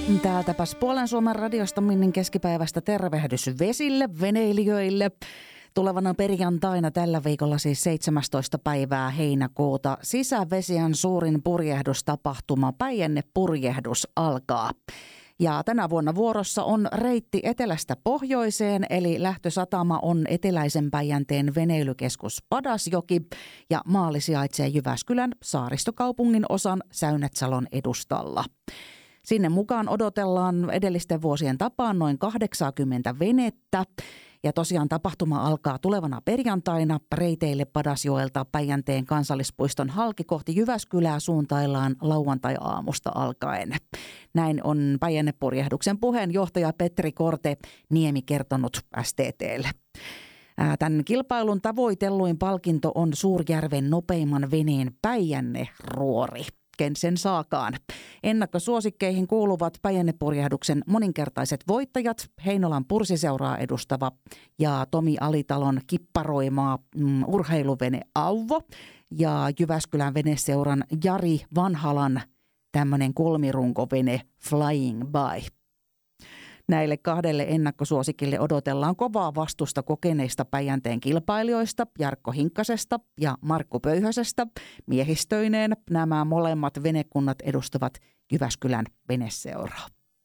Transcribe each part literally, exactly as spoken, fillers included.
Täältäpäs Puolen Suomen radiosta Minnin keskipäivästä tervehdys vesille, veneilijöille. Tulevana perjantaina tällä viikolla siis seitsemästoista päivää heinäkuuta sisävesien suurin purjehdustapahtuma Päijänne-purjehdus alkaa. Ja tänä vuonna vuorossa on reitti etelästä pohjoiseen, eli lähtösatama on eteläisen Päijänteen veneilykeskus Padasjoki ja maali sijaitsee Jyväskylän saaristokaupungin osan Säynätsalon edustalla. Sinne mukaan odotellaan edellisten vuosien tapaan noin kahdeksankymmentä venettä. Ja tosiaan tapahtuma alkaa tulevana perjantaina reiteille Padasjoelta Päijänteen kansallispuiston halki kohti Jyväskylää suuntaillaan lauantai-aamusta alkaen. Näin on Päijänne-purjehduksen puheenjohtaja Petri Korte-Niemi kertonut S T T:lle. Tämän kilpailun tavoitelluin palkinto on Suurjärven nopeimman veneen Päijänne-ruori. Ken sen saakaan. Ennakkosuosikkeihin kuuluvat Päijänne-purjehduksen moninkertaiset voittajat, Heinolan pursiseuraa edustava ja Tomi Alitalon kipparoimaa mm, urheiluvene Auvo ja Jyväskylän veneseuran Jari Vanhalan tämmöinen kolmirunkovene Flying By. Näille kahdelle ennakkosuosikille odotellaan kovaa vastusta kokeneista Päijänteen kilpailijoista, Jarkko Hinkkasesta ja Markku Pöyhösestä. Miehistöineen nämä molemmat venekunnat edustavat Jyväskylän veneseuraa.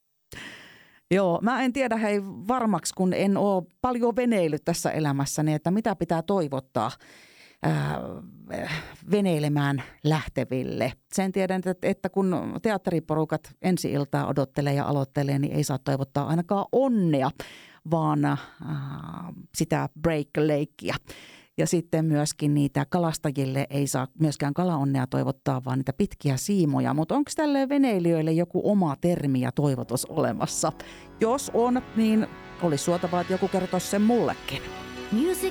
Joo, mä en tiedä hei varmaksi, kun en ole paljon veneillyt tässä elämässäni, että mitä pitää toivottaa ää, veneilemään lähteville. Sen tiedän, että kun teatteriporukat ensi-iltaa odottelee ja aloittelee, niin ei saa toivottaa ainakaan onnea, vaan ää, sitä break-leikkiä. Ja sitten myöskin niitä kalastajille ei saa myöskään kalaonnea toivottaa, vaan niitä pitkiä siimoja. Mutta onko tälle veneilijöille joku oma termi ja toivotus olemassa? Jos on, niin olisi suotavaa, että joku kertoisi sen mullekin. Music